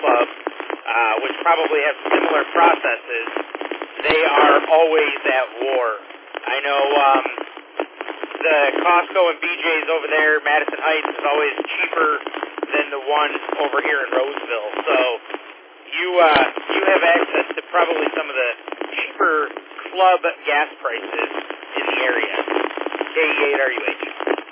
Club, which probably have similar processes, they are always at war. I know the Costco and BJ's over there, Madison Heights, is always cheaper than the one over here in Roseville. So you have access to probably some of the cheaper club gas prices in the area. KE8RUH.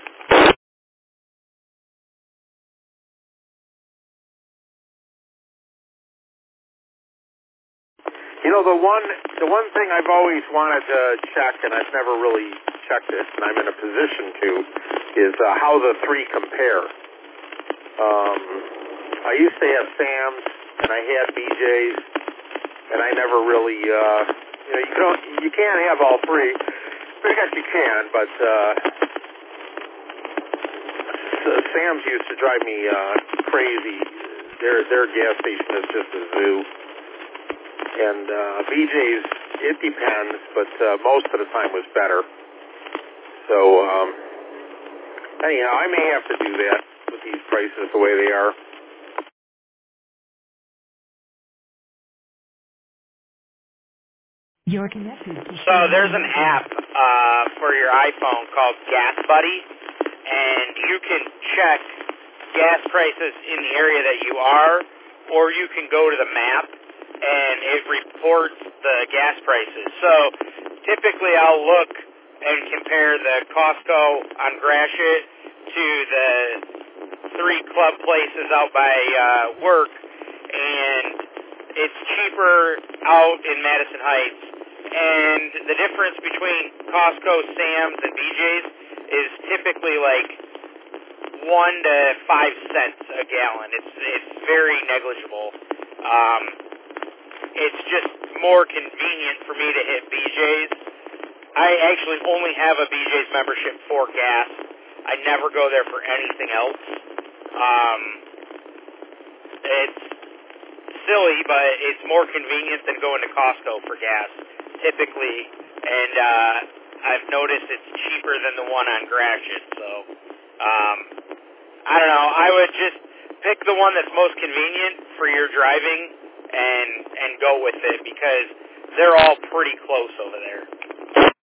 You know, the one thing I've always wanted to check, and I've never really checked it, and I'm in a position to, is how the three compare. I used to have Sam's, and I had BJ's, and I never really, you can't have all three. I guess you can, but Sam's used to drive me crazy. Their gas station is just a zoo. And BJ's, it depends, but most of the time was better. So, anyhow, I may have to do that with these prices the way they are. You're connected. So there's an app for your iPhone called Gas Buddy, and you can check gas prices in the area that you are, or you can go to the map, and it reports the gas prices. So typically I'll look and compare the Costco on Gratiot to the three club places out by work, and it's cheaper out in Madison Heights. And the difference between Costco, Sam's, and BJ's is typically like 1 to 5 cents a gallon. It's very negligible. It's just more convenient for me to hit BJ's. I actually only have a BJ's membership for gas. I never go there for anything else. It's silly, but it's more convenient than going to Costco for gas, typically. And I've noticed it's cheaper than the one on Gratiot. So, I don't know. I would just pick the one that's most convenient for your driving and go with it, because they're all pretty close over there.